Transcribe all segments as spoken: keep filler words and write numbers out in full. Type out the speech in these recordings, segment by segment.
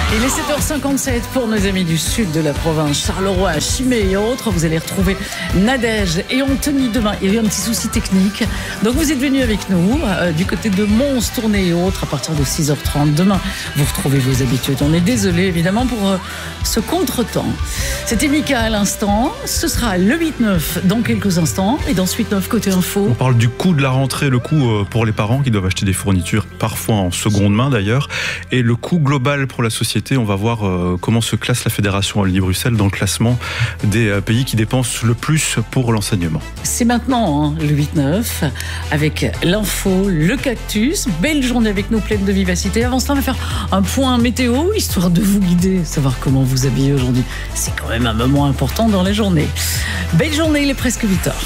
Il est sept heures cinquante-sept pour nos amis du sud de la province, Charleroi, Chimay et autres. Vous allez retrouver Nadège et Anthony demain. Il y a eu un petit souci technique. Donc vous êtes venus avec nous euh, du côté de Mons, Tournai et autres à partir de six heures trente. Demain, vous retrouvez vos habitudes. On est désolé évidemment pour euh, ce contretemps. C'était Mika à l'instant. Ce sera le huit neuf dans quelques instants. Et dans ce huit neuf côté info. On parle du coût de la rentrée, le coût euh, pour les parents qui doivent acheter des fournitures, parfois en seconde main d'ailleurs, et le coût global pour la société. On va voir euh, comment se classe la Fédération Wallonie-Bruxelles dans le classement des euh, pays qui dépensent le plus pour l'enseignement. C'est maintenant hein, le huit neuf avec l'info, le cactus. Belle journée avec nous, pleine de vivacité. Avant cela, on va faire un point météo, histoire de vous guider, savoir comment vous habiller aujourd'hui. C'est quand même un moment important dans la journée. Belle journée, il est presque huit heures.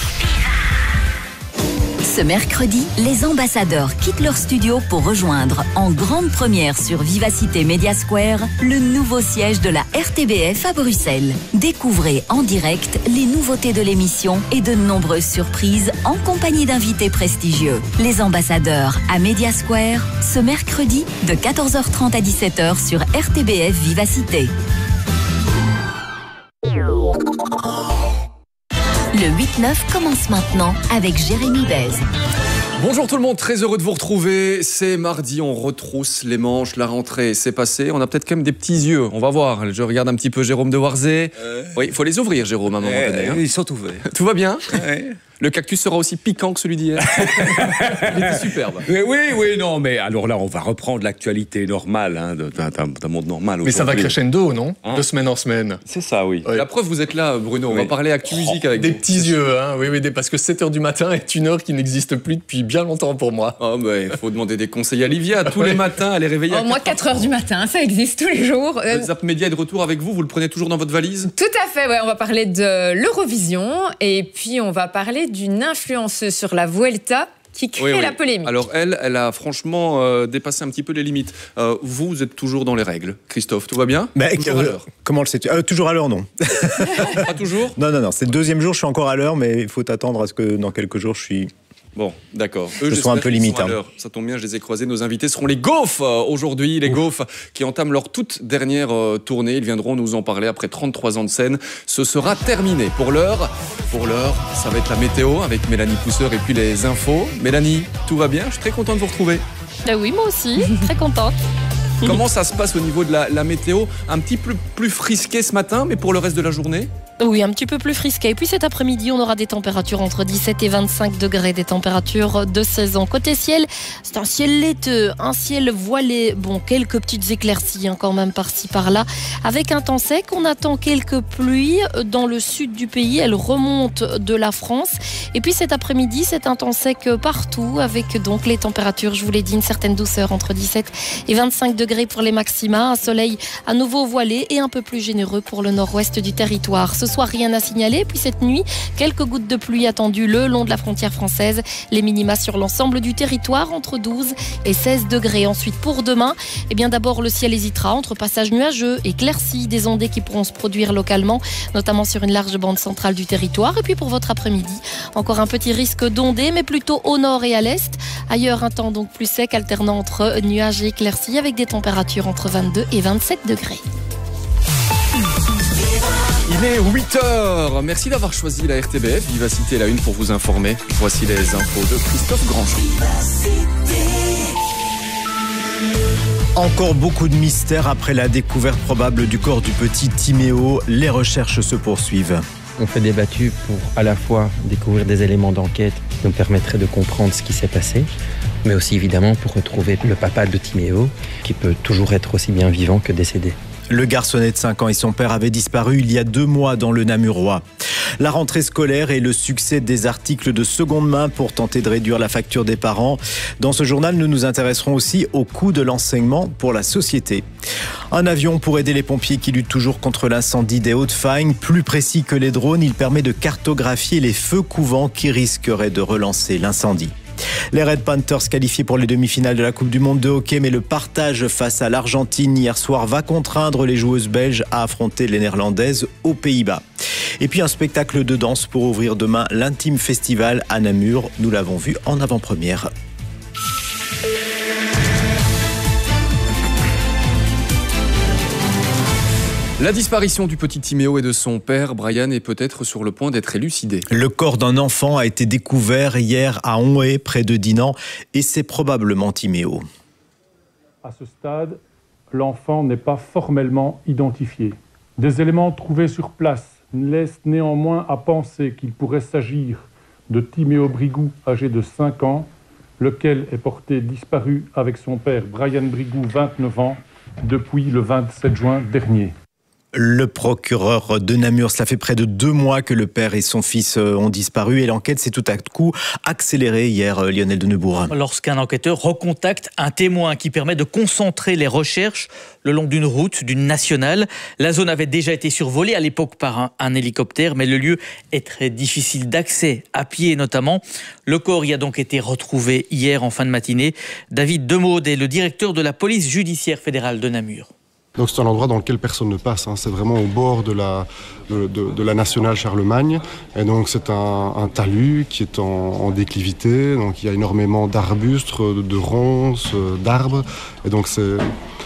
Ce mercredi, les ambassadeurs quittent leur studio pour rejoindre en grande première sur Vivacité Media Square le nouveau siège de la R T B F à Bruxelles. Découvrez en direct les nouveautés de l'émission et de nombreuses surprises en compagnie d'invités prestigieux. Les ambassadeurs à Media Square, ce mercredi de quatorze heures trente à dix-sept heures sur R T B F Vivacité. Le huit neuf commence maintenant avec Jérémy Bez. Bonjour tout le monde, très heureux de vous retrouver. C'est mardi, on retrousse les manches, la rentrée c'est passé. On a peut-être quand même des petits yeux, on va voir. Je regarde un petit peu Jérôme de Warzé. Euh... Oui, il faut les ouvrir Jérôme à un moment euh, donné. Hein. Ils sont ouverts. Tout va bien ouais. Le cactus sera aussi piquant que celui d'hier. Il était superbe. Oui, oui, oui, non, mais alors là, on va reprendre l'actualité normale, hein, d'un, d'un monde normal. Mais ça va crescendo, non hein? De semaine en semaine. C'est ça, oui. oui. La preuve, vous êtes là, Bruno. On oui. va parler actu musique avec des vous. petits yeux, hein, oui, oui, des, parce que sept heures du matin est une heure qui n'existe plus depuis bien longtemps pour moi. Oh, bah, il faut demander des conseils à Livia. Tous oui. les matins, elle est réveillée. Oh, moi, quatre heures du matin, ça existe tous les jours. Euh... Le Zap Média est de retour avec vous. Vous le prenez toujours dans votre valise? Tout à fait, ouais. On va parler de l'Eurovision et puis on va parler d'une influence sur la Vuelta qui crée oui, oui. la polémique. Alors elle, elle a franchement euh, dépassé un petit peu les limites. Euh, vous, vous êtes toujours dans les règles. Christophe, tout va bien? Mais, Toujours euh, à l'heure. Comment le sais-tu? euh, Toujours à l'heure, non. Pas toujours? Non, non, non. C'est le deuxième jour, je suis encore à l'heure, mais il faut attendre à ce que dans quelques jours, je suis... Bon, d'accord. Eux, je sois un peu limite. Hein. Ça tombe bien, je les ai croisés. Nos invités seront les Gaufs euh, aujourd'hui. Les Gaufs qui entament leur toute dernière euh, tournée. Ils viendront nous en parler après trente-trois ans de scène. Ce sera terminé. Pour l'heure, pour l'heure, ça va être la météo avec Mélanie Pousseur et puis les infos. Mélanie, tout va bien? Je suis très content de vous retrouver. Ben oui, moi aussi. Très contente. Comment ça se passe au niveau de la, la météo? Un petit peu plus frisqué ce matin, mais pour le reste de la journée? Oui, un petit peu plus frisqué. Et puis cet après-midi, on aura des températures entre dix-sept et vingt-cinq degrés, des températures de saison. Côté ciel, c'est un ciel laiteux, un ciel voilé. Bon, quelques petites éclaircies hein, quand même par-ci par-là. Avec un temps sec, on attend quelques pluies dans le sud du pays. Elles remontent de la France. Et puis cet après-midi, c'est un temps sec partout avec donc les températures, je vous l'ai dit, une certaine douceur entre dix-sept et vingt-cinq degrés pour les maxima. Un soleil à nouveau voilé et un peu plus généreux pour le nord-ouest du territoire. Ce soir, rien à signaler. Puis cette nuit, quelques gouttes de pluie attendues le long de la frontière française. Les minima sur l'ensemble du territoire entre douze et seize degrés. Ensuite, pour demain, eh bien d'abord le ciel hésitera entre passages nuageux, éclaircies, des ondées qui pourront se produire localement, notamment sur une large bande centrale du territoire. Et puis pour votre après-midi, encore un petit risque d'ondées, mais plutôt au nord et à l'est. Ailleurs, un temps donc plus sec, alternant entre nuages et éclaircies, avec des températures entre vingt-deux et vingt-sept degrés. Il est huit heures. Merci d'avoir choisi la R T B F. Vivacité la une pour vous informer. Voici les infos de Christophe Grandjean. Encore beaucoup de mystères après la découverte probable du corps du petit Timéo. Les recherches se poursuivent. On fait des battues pour à la fois découvrir des éléments d'enquête qui nous permettraient de comprendre ce qui s'est passé, mais aussi évidemment pour retrouver le papa de Timéo, qui peut toujours être aussi bien vivant que décédé. Le garçonnet de cinq ans et son père avaient disparu il y a deux mois dans le Namurois. La rentrée scolaire et le succès des articles de seconde main pour tenter de réduire la facture des parents. Dans ce journal, nous nous intéresserons aussi au coût de l'enseignement pour la société. Un avion pour aider les pompiers qui luttent toujours contre l'incendie des Hauts-de-Fagne. Plus précis que les drones, il permet de cartographier les feux couvants qui risqueraient de relancer l'incendie. Les Red Panthers qualifiés pour les demi-finales de la Coupe du Monde de hockey, mais le partage face à l'Argentine hier soir va contraindre les joueuses belges à affronter les Néerlandaises aux Pays-Bas. Et puis un spectacle de danse pour ouvrir demain l'Intime Festival à Namur. Nous l'avons vu en avant-première. La disparition du petit Timéo et de son père, Brian, est peut-être sur le point d'être élucidée. Le corps d'un enfant a été découvert hier à Onhé, près de Dinan, et c'est probablement Timéo. À ce stade, l'enfant n'est pas formellement identifié. Des éléments trouvés sur place laissent néanmoins à penser qu'il pourrait s'agir de Timéo Brigou, âgé de cinq ans, lequel est porté disparu avec son père Brian Brigou, vingt-neuf ans, depuis le vingt-sept juin dernier. Le procureur de Namur, cela fait près de deux mois que le père et son fils ont disparu et l'enquête s'est tout à coup accélérée hier, Lionel Denebourg. Lorsqu'un enquêteur recontacte un témoin qui permet de concentrer les recherches le long d'une route, d'une nationale. La zone avait déjà été survolée à l'époque par un, un hélicoptère, mais le lieu est très difficile d'accès, à pied notamment. Le corps y a donc été retrouvé hier en fin de matinée. David Demaude est le directeur de la police judiciaire fédérale de Namur. Donc c'est un endroit dans lequel personne ne passe, hein. C'est vraiment au bord de la, de, de, de la nationale Charlemagne. Et donc c'est un, un talus qui est en, en déclivité. Donc il y a énormément d'arbustes, de, de ronces, d'arbres. Et donc c'est,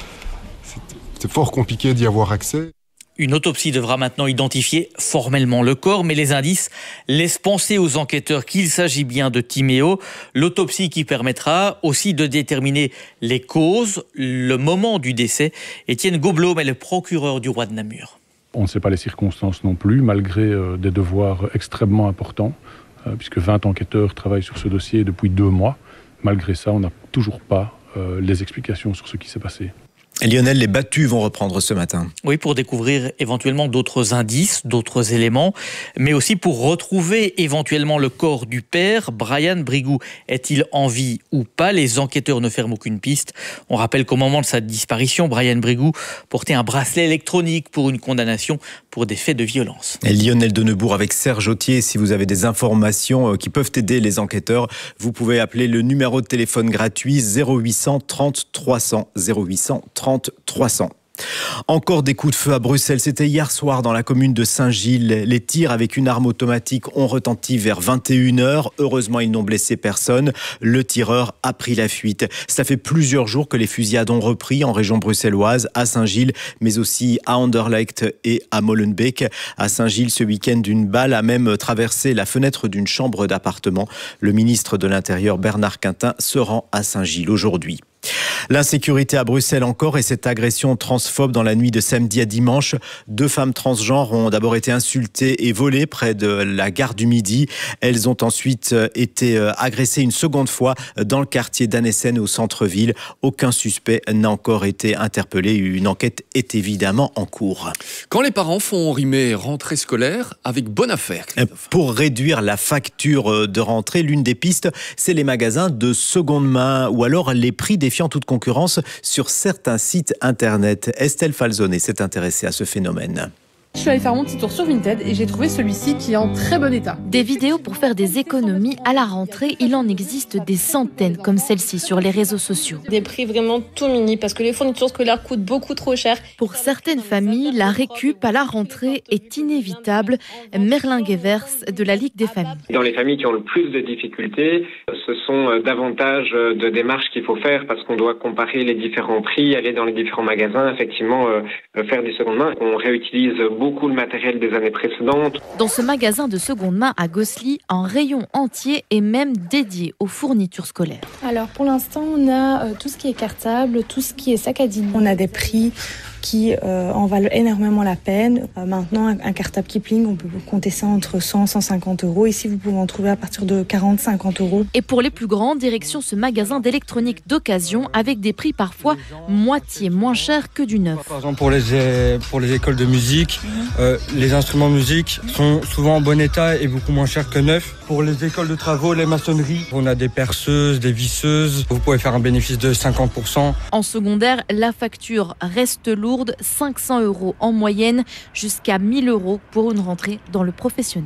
c'est, c'est fort compliqué d'y avoir accès. Une autopsie devra maintenant identifier formellement le corps, mais les indices laissent penser aux enquêteurs qu'il s'agit bien de Timéo. L'autopsie qui permettra aussi de déterminer les causes, le moment du décès. Étienne Gobelot est le procureur du roi de Namur. On ne sait pas les circonstances non plus, malgré euh, des devoirs extrêmement importants, euh, puisque vingt enquêteurs travaillent sur ce dossier depuis deux mois. Malgré ça, on n'a toujours pas euh, les explications sur ce qui s'est passé. Lionel, les battues vont reprendre ce matin. Oui, pour découvrir éventuellement d'autres indices, d'autres éléments, mais aussi pour retrouver éventuellement le corps du père. Brian Brigou est-il en vie ou pas? Les enquêteurs ne ferment aucune piste. On rappelle qu'au moment de sa disparition, Brian Brigou portait un bracelet électronique pour une condamnation pour des faits de violence. Et Lionel Denebourg avec Serge Autier. Si vous avez des informations qui peuvent aider les enquêteurs, vous pouvez appeler le numéro de téléphone gratuit zéro huit cent trente trois cents, zéro huit cent trente trois cents. Encore des coups de feu à Bruxelles. C'était hier soir dans la commune de Saint-Gilles. Les tirs avec une arme automatique ont retenti vers vingt et une heures. Heureusement, ils n'ont blessé personne. Le tireur a pris la fuite. Ça fait plusieurs jours que les fusillades ont repris en région bruxelloise, à Saint-Gilles, mais aussi à Anderlecht et à Molenbeek. À Saint-Gilles, ce week-end, une balle a même traversé la fenêtre d'une chambre d'appartement. Le ministre de l'Intérieur, Bernard Quintin, se rend à Saint-Gilles aujourd'hui. L'insécurité à Bruxelles encore et cette agression transphobe dans la nuit de samedi à dimanche. Deux femmes transgenres ont d'abord été insultées et volées près de la gare du Midi. Elles ont ensuite été agressées une seconde fois dans le quartier d'Annessen au centre-ville. Aucun suspect n'a encore été interpellé. Une enquête est évidemment en cours. Quand les parents font rimer rentrée scolaire avec bonne affaire, pour réduire la facture de rentrée, l'une des pistes, c'est les magasins de seconde main ou alors les prix défiant toute concurrence sur certains sites internet. Estelle Falzone s'est intéressée à ce phénomène. Je suis allée faire mon petit tour sur Vinted et j'ai trouvé celui-ci qui est en très bon état. Des vidéos pour faire des économies à la rentrée, il en existe des centaines comme celle-ci sur les réseaux sociaux. Des prix vraiment tout mini parce que les fournitures scolaires coûtent beaucoup trop cher. Pour certaines familles, la récup à la rentrée est inévitable. Merlin Guevers de la Ligue des familles. Dans les familles qui ont le plus de difficultés, ce sont davantage de démarches qu'il faut faire parce qu'on doit comparer les différents prix, aller dans les différents magasins, effectivement euh, faire du seconde main. On réutilise beaucoup beaucoup le matériel des années précédentes. Dans ce magasin de seconde main à Gosselies, un rayon entier est même dédié aux fournitures scolaires. Alors pour l'instant, on a euh, tout ce qui est cartable, tout ce qui est sac à dîner. On a des prix qui euh, en valent énormément la peine. Euh, maintenant, un, un cartable Kipling, on peut compter ça entre cent et cent cinquante euros. Ici, vous pouvez en trouver à partir de quarante à cinquante euros. Et pour les plus grands, direction ce magasin d'électronique d'occasion avec des prix parfois moitié moins chers que du neuf. Par exemple, pour les, pour les écoles de musique, mmh. euh, les instruments de musique sont souvent en bon état et beaucoup moins chers que neufs. Pour les écoles de travaux, les maçonneries, on a des perceuses, des visseuses. Vous pouvez faire un bénéfice de cinquante pour cent. En secondaire, la facture reste lourde, cinq cents euros en moyenne, jusqu'à mille euros pour une rentrée dans le professionnel.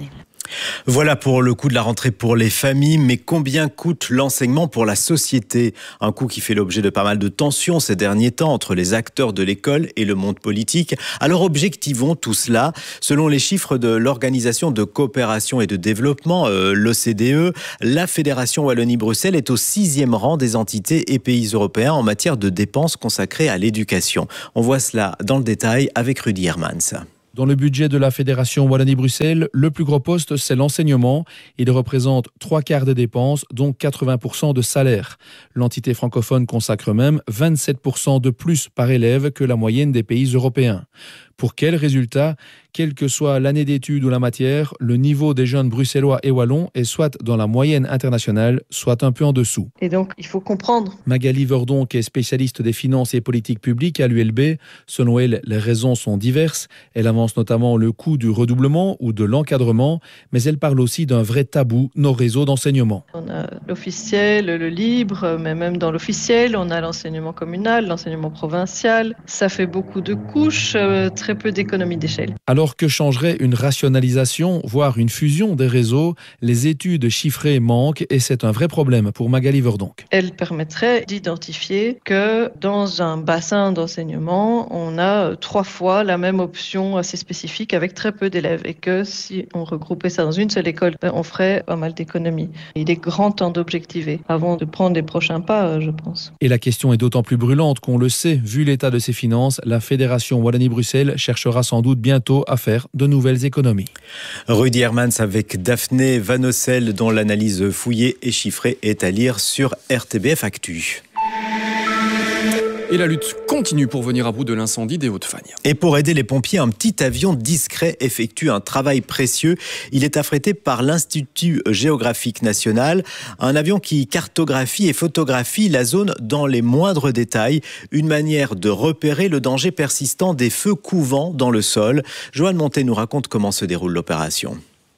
Voilà pour le coût de la rentrée pour les familles, mais combien coûte l'enseignement pour la société? Un coût qui fait l'objet de pas mal de tensions ces derniers temps entre les acteurs de l'école et le monde politique. Alors objectivons tout cela. Selon les chiffres de l'Organisation de coopération et de développement, euh, l'O C D E, la Fédération Wallonie-Bruxelles est au sixième rang des entités et pays européens en matière de dépenses consacrées à l'éducation. On voit cela dans le détail avec Rudy Hermans. Dans le budget de la Fédération Wallonie-Bruxelles, le plus gros poste, c'est l'enseignement. Il représente trois quarts des dépenses, dont quatre-vingts pour cent de salaire. L'entité francophone consacre même vingt-sept pour cent de plus par élève que la moyenne des pays européens. Pour quel résultat? Quelle que soit l'année d'études ou la matière, le niveau des jeunes bruxellois et wallons est soit dans la moyenne internationale, soit un peu en dessous. Et donc, il faut comprendre. Magali Verdonck est spécialiste des finances et politiques publiques à l'U L B. Selon elle, les raisons sont diverses. Elle avance notamment le coût du redoublement ou de l'encadrement, mais elle parle aussi d'un vrai tabou, nos réseaux d'enseignement. On a l'officiel, le libre, mais même dans l'officiel, on a l'enseignement communal, l'enseignement provincial. Ça fait beaucoup de couches, euh, très peu d'économies d'échelle. Alors que changerait une rationalisation, voire une fusion des réseaux, les études chiffrées manquent et c'est un vrai problème pour Magali Verdonck. Elle permettrait d'identifier que dans un bassin d'enseignement, on a trois fois la même option assez spécifique avec très peu d'élèves et que si on regroupait ça dans une seule école, on ferait pas mal d'économies. Il est grand temps d'objectiver avant de prendre les prochains pas, je pense. Et la question est d'autant plus brûlante qu'on le sait, vu l'état de ses finances, la Fédération Wallonie-Bruxelles cherchera sans doute bientôt à faire de nouvelles économies. Rudy Hermans avec Daphné Van Ossel, dont l'analyse fouillée et chiffrée est à lire sur R T B F Actu. Et la lutte continue pour venir à bout de l'incendie des Hauts-de-Fagne. Et pour aider les pompiers, un petit avion discret effectue un travail précieux. Il est affrété par l'Institut géographique national. Un avion qui cartographie et photographie la zone dans les moindres détails. Une manière de repérer le danger persistant des feux couvants dans le sol. Joanne Montet nous raconte comment se déroule l'opération.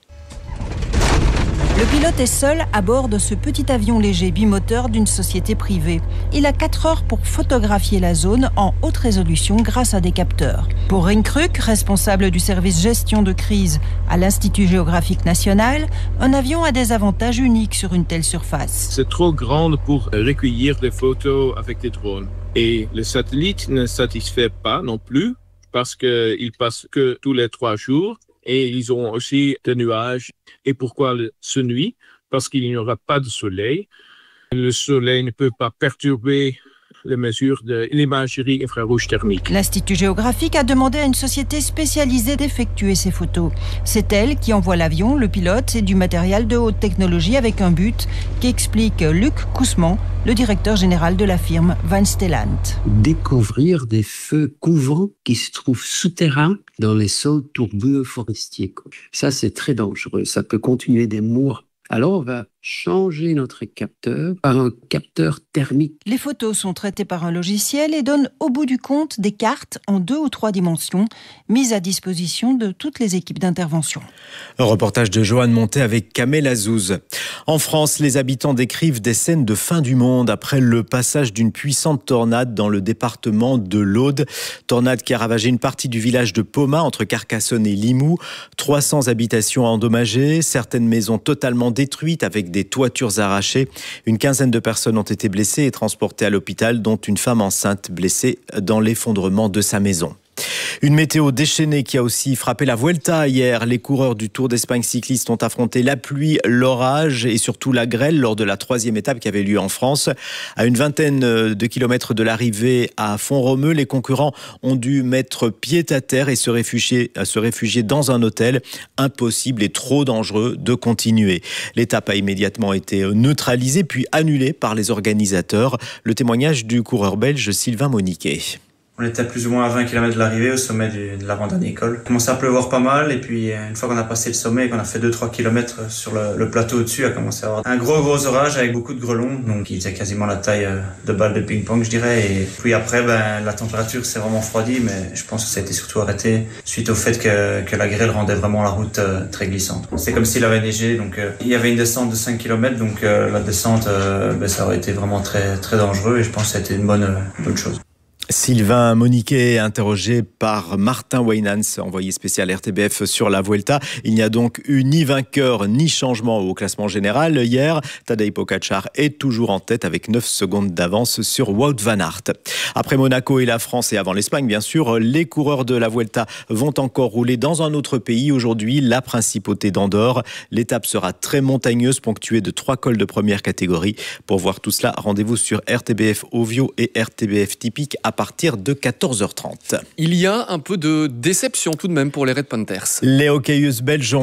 Le pilote est seul à bord de ce petit avion léger bimoteur d'une société privée. Il a quatre heures pour photographier la zone en haute résolution grâce à des capteurs. Pour Rinkruk, responsable du service gestion de crise à l'Institut géographique national, un avion a des avantages uniques sur une telle surface. C'est trop grand pour recueillir des photos avec des drones. Et le satellite ne satisfait pas non plus parce qu'il passe que tous les trois jours. Et ils ont aussi des nuages. Et pourquoi ce nuit? Parce qu'il n'y aura pas de soleil. Le soleil ne peut pas perturber les mesures de l'imagerie infrarouge thermique. L'Institut géographique a demandé à une société spécialisée d'effectuer ces photos. C'est elle qui envoie l'avion, le pilote et du matériel de haute technologie avec un but qu'explique Luc Kousman, le directeur général de la firme Van Stellant. Découvrir des feux couvants qui se trouvent souterrains dans les sols tourbeux forestiers. Ça, c'est très dangereux. Ça peut continuer des mois. Alors, on va changer notre capteur par un capteur thermique. Les photos sont traitées par un logiciel et donnent au bout du compte des cartes en deux ou trois dimensions mises à disposition de toutes les équipes d'intervention. Un reportage de Joanne Montet avec Kamel Azouz. En France, les habitants décrivent des scènes de fin du monde après le passage d'une puissante tornade dans le département de l'Aude. Tornade qui a ravagé une partie du village de Poma entre Carcassonne et Limoux. trois cents habitations endommagées, certaines maisons totalement détruites avec des toitures arrachées. Une quinzaine de personnes ont été blessées et transportées à l'hôpital, dont une femme enceinte blessée dans l'effondrement de sa maison. Une météo déchaînée qui a aussi frappé la Vuelta hier. Les coureurs du Tour d'Espagne cyclistes ont affronté la pluie, l'orage et surtout la grêle lors de la troisième étape qui avait lieu en France. À une vingtaine de kilomètres de l'arrivée à Font-Romeu, les concurrents ont dû mettre pied à terre et se réfugier, se réfugier dans un hôtel. Impossible et trop dangereux de continuer. L'étape a immédiatement été neutralisée puis annulée par les organisateurs. Le témoignage du coureur belge Sylvain Moniquet. On était plus ou moins à vingt kilomètres de l'arrivée, au sommet du, de la randonnée école. Il commençait à pleuvoir pas mal, et puis une fois qu'on a passé le sommet et qu'on a fait deux trois kilomètres sur le, le plateau au-dessus, a commencé à avoir un gros gros orage avec beaucoup de grêlons, donc il était quasiment la taille de balle de ping-pong, je dirais. Et puis après, ben, la température s'est vraiment refroidie, mais je pense que ça a été surtout arrêté suite au fait que, que la grêle rendait vraiment la route euh, très glissante. C'est comme s'il avait neigé, donc euh, il y avait une descente de cinq kilomètres, donc euh, la descente, euh, ben, ça aurait été vraiment très, très dangereux, et je pense que ça a été une bonne, euh, bonne chose. Sylvain Moniquet, interrogé par Martin Wainans, envoyé spécial R T B F sur la Vuelta. Il n'y a donc eu ni vainqueur ni changement au classement général. Hier, Tadej Pogačar est toujours en tête avec neuf secondes d'avance sur Wout van Aert. Après Monaco et la France et avant l'Espagne, bien sûr, les coureurs de la Vuelta vont encore rouler dans un autre pays. Aujourd'hui, la principauté d'Andorre. L'étape sera très montagneuse, ponctuée de trois cols de première catégorie. Pour voir tout cela, rendez-vous sur R T B F Ovio et R T B F Typique à partir de quatorze heures trente. Il y a un peu de déception tout de même pour les Red Panthers. Les hockeyeuses belges ont